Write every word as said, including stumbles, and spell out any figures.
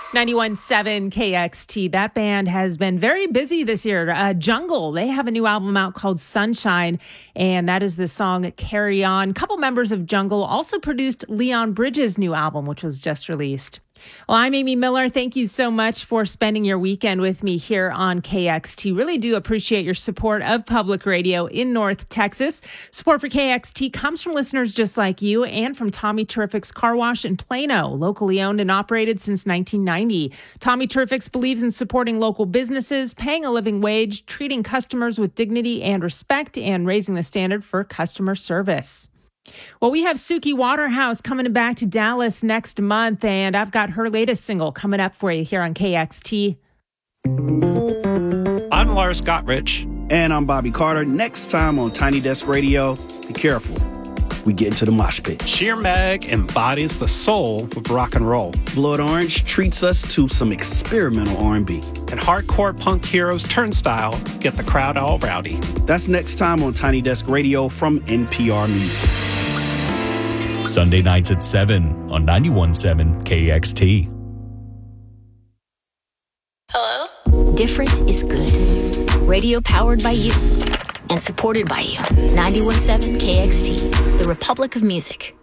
ninety-one point seven K X T. That band has been very busy this year. Uh, Jungle, they have a new album out called Sunshine, and that is the song Carry On. A couple members of Jungle also produced Leon Bridges' new album, which was just released. Well, I'm Amy Miller. Thank you so much for spending your weekend with me here on K X T. Really do appreciate your support of public radio in North Texas. Support for K X T comes from listeners just like you and from Tommy Terrific's Car Wash in Plano, locally owned and operated since nineteen ninety. Tommy Terrific's believes in supporting local businesses, paying a living wage, treating customers with dignity and respect, and raising the standard for customer service. Well, we have Suki Waterhouse coming back to Dallas next month, and I've got her latest single coming up for you here on K X T. I'm Lars Gottrich. And I'm Bobby Carter. Next time on Tiny Desk Radio, be careful. We get into the mosh pit. Sheer Mag embodies the soul of rock and roll. Blood Orange treats us to some experimental R and B. And hardcore punk heroes Turnstile get the crowd all rowdy. That's next time on Tiny Desk Radio from N P R Music. Sunday nights at seven on ninety-one point seven K X T. Hello? Different is good. Radio powered by you and supported by you. ninety-one point seven K X T, the Republic of Music.